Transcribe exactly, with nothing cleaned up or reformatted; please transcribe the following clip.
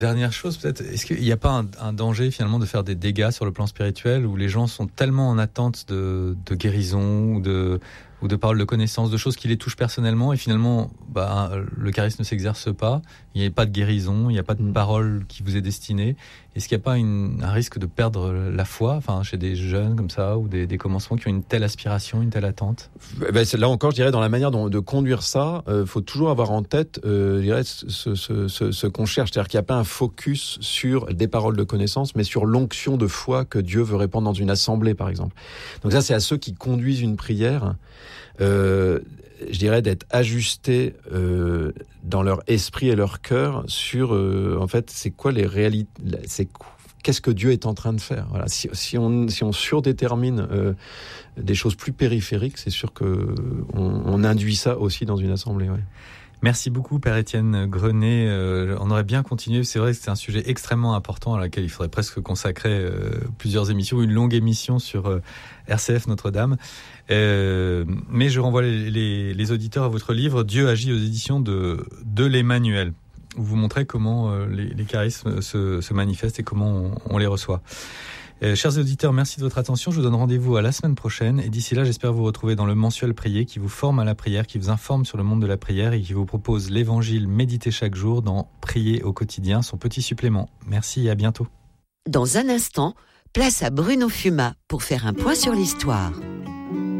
Dernière chose, peut-être, est-ce qu'il n'y a pas un, un danger finalement de faire des dégâts sur le plan spirituel où les gens sont tellement en attente de, de guérison ou de, ou de paroles de connaissance, de choses qui les touchent personnellement et finalement bah, le charisme ne s'exerce pas, il n'y a pas de guérison, il n'y a pas de mmh. parole qui vous est destinée. Est-ce qu'il n'y a pas une, un risque de perdre la foi, enfin, chez des jeunes comme ça ou des, des commencements qui ont une telle aspiration, une telle attente? Ben, là encore, je dirais, dans la manière dont, de conduire ça, il euh, faut toujours avoir en tête euh, je dirais, ce, ce, ce, ce qu'on cherche. C'est-à-dire qu'il n'y a pas un focus sur des paroles de connaissance, mais sur l'onction de foi que Dieu veut répandre dans une assemblée, par exemple. Donc ça, c'est à ceux qui conduisent une prière, euh, je dirais, d'être ajustés euh, dans leur esprit et leur cœur sur, euh, en fait, c'est quoi les réalités, c'est qu'est-ce que Dieu est en train de faire. Voilà. Si, si on si on surdétermine euh, des choses plus périphériques, c'est sûr que on, on induit ça aussi dans une assemblée. Ouais. Merci beaucoup, Père Étienne Grenet. Euh, on aurait bien continué. C'est vrai que c'est un sujet extrêmement important à laquelle il faudrait presque consacrer euh, plusieurs émissions, une longue émission sur euh, R C F Notre-Dame. Euh, mais je renvoie les, les, les auditeurs à votre livre « Dieu agit » aux éditions de, de l'Emmanuel, où vous montrez comment euh, les, les charismes se, se manifestent et comment on, on les reçoit. Euh, chers auditeurs, merci de votre attention. Je vous donne rendez-vous à la semaine prochaine. Et d'ici là, j'espère vous retrouver dans le mensuel Prier qui vous forme à la prière, qui vous informe sur le monde de la prière et qui vous propose l'évangile médité chaque jour dans Prier au quotidien, son petit supplément. Merci et à bientôt. Dans un instant, place à Bruno Fuma pour faire un point sur l'histoire.